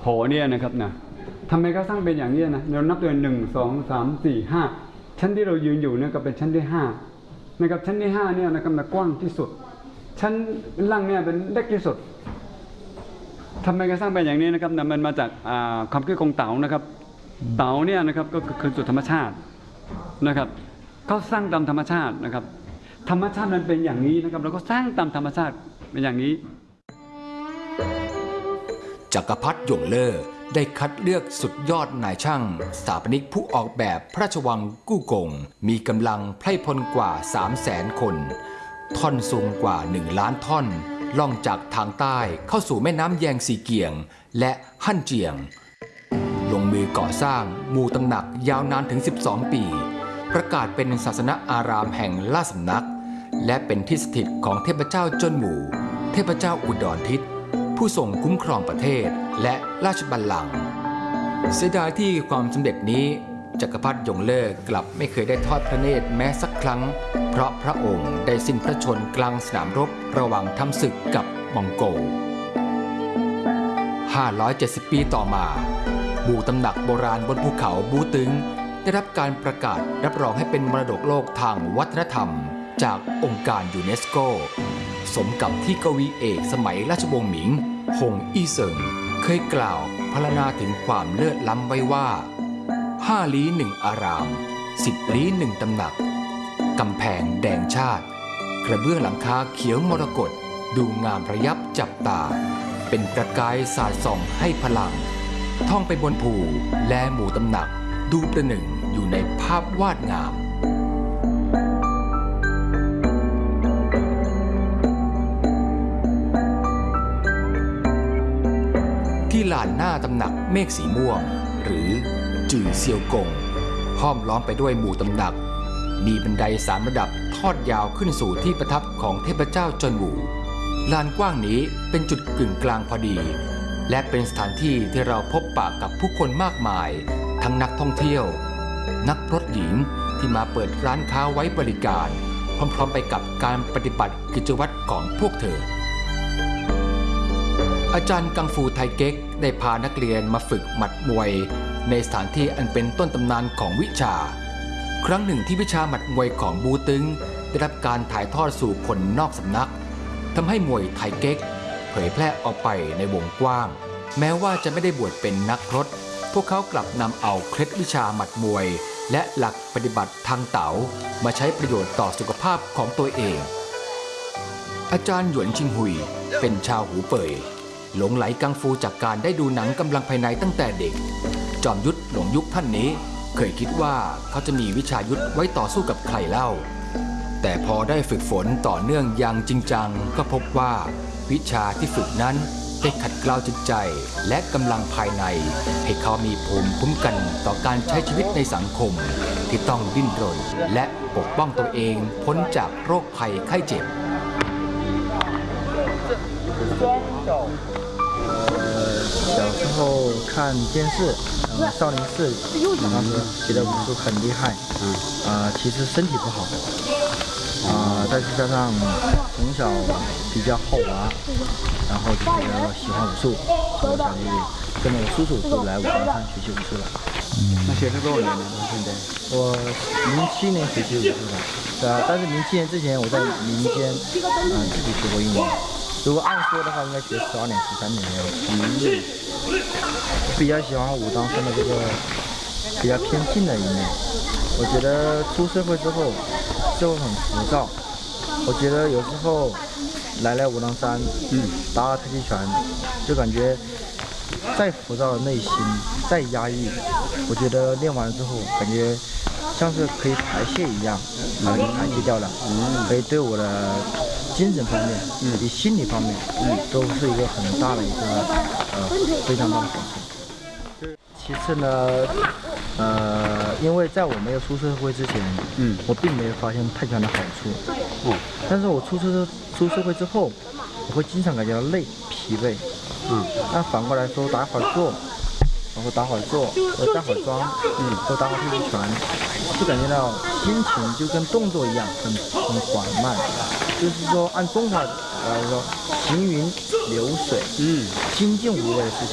หอเนี่ยนะครับนะทำไมเขาสร้างเป็นอย่างนี้นะเรานับตัว1 2 3 4 5ชั้นที่เรายืนอยู่เนี่ยก็เป็นชั้นที่5นะครับชั้นที่5เนี่ยนะครับกว้างที่สุดชั้นล่างเนี่ยเป็นเล็กที่สุดทำไมเขาสร้างเป็นอย่างนี้นะครับนะมันมาจากความคิดของเต๋านะครับเต๋าเนี่ยนะครับก็คือจุดธรรมชาตินะครับเขาสร้างตามธรรมชาตินะครับธรรมชาติมันเป็นอย่างนี้นะครับเราก็สร้างตามธรรมชาติเป็นอย่างนี้จักรพรรดิหยงเล่อได้คัดเลือกสุดยอดนายช่างสถาปนิกผู้ออกแบบพระราชวังกู้กงมีกำลังไพร่พลกว่า 300,000 คนท่อนสูงกว่า1 ล้านท่อนล่องจากทางใต้เข้าสู่แม่น้ำแยงซีเกียงและฮั่นเจียงลงมือก่อสร้างมูตำหนักยาวนานถึง12 ปีประกาศเป็นศาสนอารามแห่งราชสำนักและเป็นที่สถิตของเทพเจ้าจวนหมู่เทพเจ้าอุดรทิศผู้ทรงคุ้มครองประเทศและราชบัลลังก์เสียดายที่ความสำเร็จนี้จักรพรรดิหยงเล่อกลับไม่เคยได้ทอดพระเนตรแม้สักครั้งเพราะพระองค์ได้สิ้นพระชนม์กลางสนามรบระหว่างทำศึกกับมองโกล570 ปีต่อมาบูตำหนักโบราณบนภูเขาบูตึงได้รับการประกาศรับรองให้เป็นมรดกโลกทางวัฒนธรรมจากองค์การยูเนสโกสมกับที่กวีเอกสมัยราชวงศ์หมิงฮงอี้เซิงเคยกล่าวพรรณนาถึงความเลิศล้ำไว้ว่า5 ลี้ 1 อาราม10 ลี้ 1 ตำหนักกำแพงแดงชาติกระเบื้องหลังคาเขียวมรกตดูงามระยับจับตาเป็นประกายสาดส่องให้พลังท่องไปบนภูและหมู่ตำหนักดูประหนึ่งอยู่ในภาพวาดงามที่ลานหน้าตำหนักเมฆสีม่วงหรือจื่อเซียวกงห้อมล้อมไปด้วยหมู่ตำหนักมีบันได3 ระดับทอดยาวขึ้นสู่ที่ประทับของเทพเจ้าจวนหมู่ลานกว้างนี้เป็นจุดกึ่งกลางพอดีและเป็นสถานที่ที่เราพบปะกับผู้คนมากมายทั้งนักท่องเที่ยวนักพรตหญิงที่มาเปิดร้านค้าไว้บริการพร้อมๆไปกับการปฏิบัติกิจวัตรของพวกเธออาจารย์กังฟูไทเก๊กได้พานักเรียนมาฝึกหมัดมวยในสถานที่อันเป็นต้นตำนานของวิชาครั้งหนึ่งที่วิชาหมัดมวยของบูตึงได้รับการถ่ายทอดสู่คนนอกสำนักทำให้มวยไทเก๊กเผยแพร่ออกไปในวงกว้างแม้ว่าจะไม่ได้บวชเป็นนักพรตพวกเขากลับนำเอาเคล็ดวิชาหมัดมวยและหลักปฏิบัติทางเต๋ามาใช้ประโยชน์ต่อสุขภาพของตัวเองอาจารย์หยวนชิงหุยเป็นชาวหูเป่ยหลงไหลกังฟูจากการได้ดูหนังกำลังภายในตั้งแต่เด็กจอมยุทธหลงยุคท่านนี้เคยคิดว่าเขาจะมีวิชายุทธไว้ต่อสู้กับใครเล่าแต่พอได้ฝึกฝนต่อเนื่องอย่างจริงจังก็พบว่าวิชาที่ฝึกนั้นได้ขัดเกลาจิตใจและกำลังภายในให้เขามีภูมิคุ้มกันต่อการใช้ชีวิตในสังคมที่ต้องดิ้นรนและปกป้องตัวเองพ้นจากโรคภัยไข้เจ็บ小时候看电视，少林寺，然后觉得武术很厉害，其实身体不好，再加上从小比较好玩，然后就觉得喜欢武术，所以才跟着我叔叔就来武当山学习武术了。 那学了多少年了？现在我07年学习武术的，对啊，但是07年之前我在民间自己学过1年。如果按说的话，应该学12年、13年的样子。比较喜欢武当山的这个比较偏静的一面。我觉得出社会之后，社会很浮躁。我觉得有时候来武当山，打太极拳，就感觉再浮躁的内心，再压抑，我觉得练完之后，感觉像是可以排泄一样，把它给排泄掉了。所以对我的精神方面，以心理方面，都是一个很大的一个非常大的改变。其次呢，因为在我没有出社会之前，我并没有发现太极拳的好处。但是我出社会之后，我会经常感觉到累、疲惫。那反过来说，打会儿坐，然后打会儿坐，或站会儿桩，或打会儿太极拳，就感觉到心情就跟动作一样，很缓慢。就是说，按中华来说，行云流水，精进无为的事情。